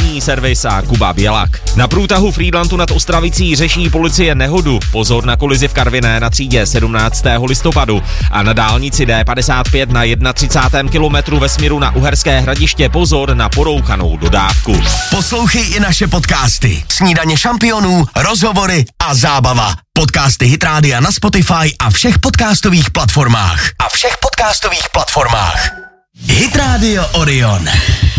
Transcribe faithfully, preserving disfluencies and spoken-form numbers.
dopravní servis a Kuba Bělak. Na průtahu Frýdlantu nad Ostravicí řeší policie nehodu. Pozor na kolizi v Karviné na třídě sedmnáctého listopadu a na dálnici D padesát pět na třicátém prvním kilometru ve směru na Uherské Hradiště pozor na porouchanou dodávku. Poslouchej i naše podcasty. Snídaně šampionů, rozhovory a zábava. Podcasty Hit Rádia na Spotify a všech podcastových platformách. A všech podcastových platformách. Hit Radio Orion.